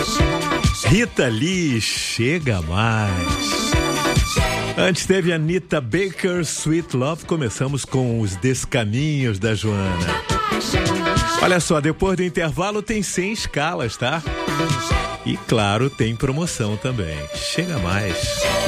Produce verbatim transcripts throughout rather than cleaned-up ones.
Rita Lee, Chega Mais. Antes teve a Anita Baker, Sweet Love. Começamos com os Descaminhos da Joana. Olha só, depois do intervalo tem cem escalas, tá? E claro, tem promoção também. Chega mais.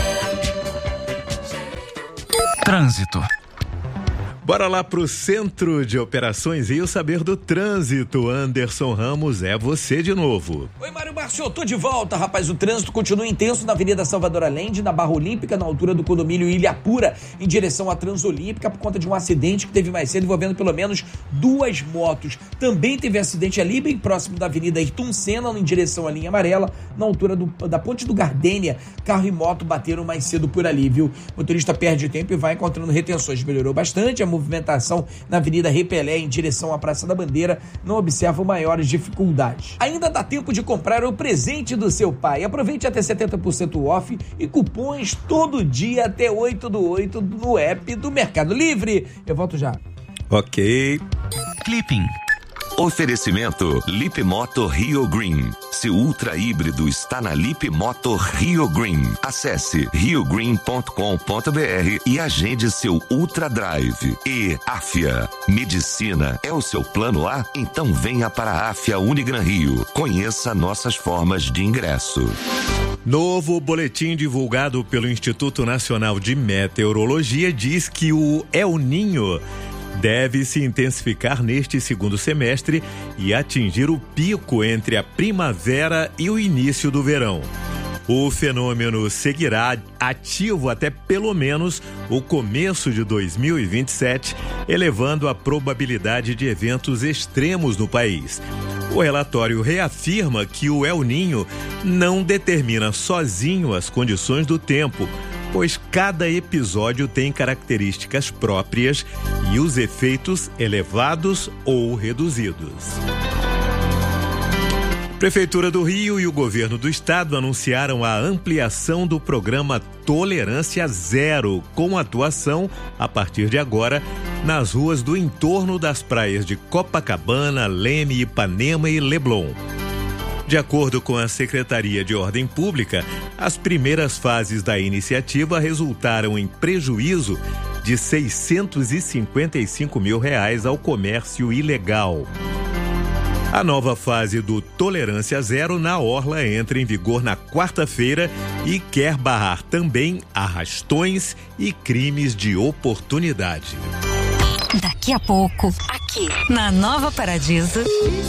Trânsito. Bora lá pro Centro de Operações e o saber do trânsito. Anderson Ramos, é você de novo. Oi, Mário Márcio, eu tô de volta, rapaz. O trânsito continua intenso na Avenida Salvador Allende, na Barra Olímpica, na altura do condomínio Ilha Pura, em direção à Transolímpica, por conta de um acidente que teve mais cedo envolvendo pelo menos duas motos. Também teve acidente ali, bem próximo da Avenida Ayrton Senna, em direção à linha amarela, na altura do, da Ponte do Gardênia. Carro e moto bateram mais cedo por ali, viu? O motorista perde tempo e vai encontrando retenções. Melhorou bastante a movimentação na Avenida Repelé em direção à Praça da Bandeira, não observam maiores dificuldades. Ainda dá tempo de comprar o presente do seu pai. Aproveite até setenta por cento off e cupons todo dia até oito do oito no app do Mercado Livre. Eu volto já. Ok. Clipping. Oferecimento Lip Moto Rio Green. Seu ultra híbrido está na Lip Moto Rio Green. Acesse rio green ponto com ponto b r e agende seu Ultra Drive. E Afia. Medicina é o seu plano A? Então venha para a Afia Unigran Rio. Conheça nossas formas de ingresso. Novo boletim divulgado pelo Instituto Nacional de Meteorologia diz que o El Niño deve se intensificar neste segundo semestre e atingir o pico entre a primavera e o início do verão. O fenômeno seguirá ativo até pelo menos o começo de dois mil e vinte e sete, elevando a probabilidade de eventos extremos no país. O relatório reafirma que o El Niño não determina sozinho as condições do tempo, pois cada episódio tem características próprias e os efeitos elevados ou reduzidos. Prefeitura do Rio e o governo do estado anunciaram a ampliação do programa Tolerância Zero, com atuação, a partir de agora, nas ruas do entorno das praias de Copacabana, Leme, Ipanema e Leblon. De acordo com a Secretaria de Ordem Pública, as primeiras fases da iniciativa resultaram em prejuízo de seiscentos e cinquenta e cinco mil reais ao comércio ilegal. A nova fase do Tolerância Zero na Orla entra em vigor na quarta-feira e quer barrar também arrastões e crimes de oportunidade. Daqui a pouco, aqui na Nova Paradiso.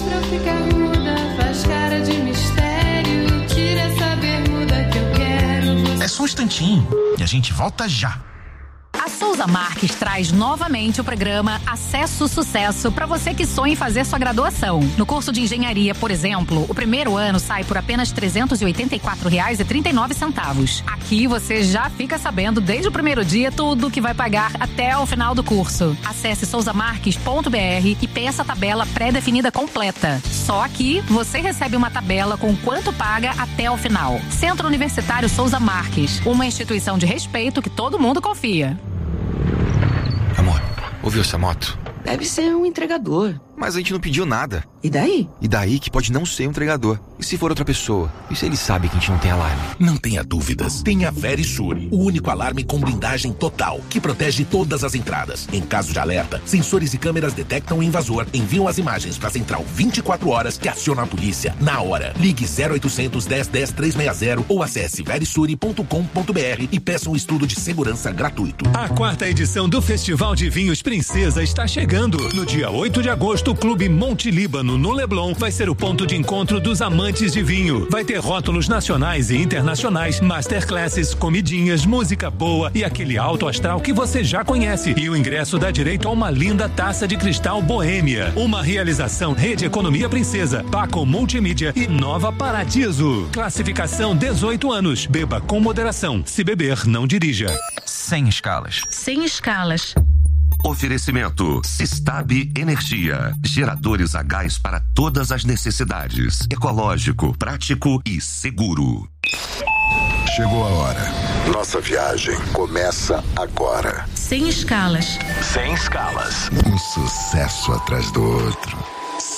Faz cara de mistério, tira essa bermuda que eu quero. É só um instantinho e a gente volta já. A Souza Marques traz novamente o programa Acesso Sucesso para você que sonha em fazer sua graduação. No curso de engenharia, por exemplo, o primeiro ano sai por apenas trezentos e oitenta e quatro reais e trinta e nove centavos. Aqui você já fica sabendo desde o primeiro dia tudo o que vai pagar até o final do curso. Acesse souza marques ponto b r e peça a tabela pré-definida completa. Só aqui você recebe uma tabela com quanto paga até o final. Centro Universitário Souza Marques, uma instituição de respeito que todo mundo confia. Amor, ouviu essa moto? Deve ser um entregador. Mas a gente não pediu nada. E daí? E daí que pode não ser um entregador. E se for outra pessoa? E se ele sabe que a gente não tem alarme? Não tenha dúvidas. Tenha Verisure, o único alarme com blindagem total, que protege todas as entradas. Em caso de alerta, sensores e câmeras detectam o invasor, enviam as imagens para a central vinte e quatro horas que aciona a polícia na hora. Ligue zero oitocentos, dez, dez, trezentos e sessenta ou acesse verisure ponto com ponto b r e peça um estudo de segurança gratuito. A quarta edição do Festival de Vinhos Princesa está chegando. No dia oito de agosto, o Clube Monte Líbano, no Leblon, vai ser o ponto de encontro dos amantes de vinho. Vai ter rótulos nacionais e internacionais, masterclasses, comidinhas, música boa e aquele alto astral que você já conhece. E o ingresso dá direito a uma linda taça de cristal Boêmia. Uma realização Rede Economia Princesa, Paco Multimídia e Nova Paradiso. Classificação dezoito anos. Beba com moderação. Se beber, não dirija. Sem escalas. Sem escalas. Oferecimento Sistab Energia. Geradores a gás para todas as necessidades. Ecológico, prático e seguro. Chegou a hora. Nossa viagem começa agora. Sem escalas. Sem escalas. Um sucesso atrás do outro.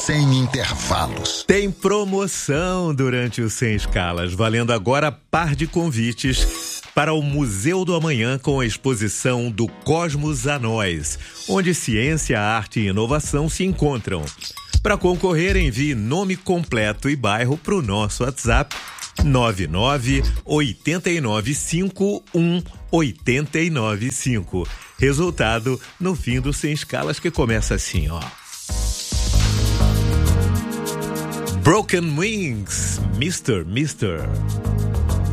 sem intervalos. Tem promoção durante o Sem Escalas, valendo agora par de convites para o Museu do Amanhã com a exposição do Cosmos a Nós, onde ciência, arte e inovação se encontram. Para concorrer, envie nome completo e bairro para o nosso WhatsApp nove nove oito nove cinco um oito nove cinco. Resultado no fim do Sem Escalas, que começa assim, ó. Broken Wings, mister mister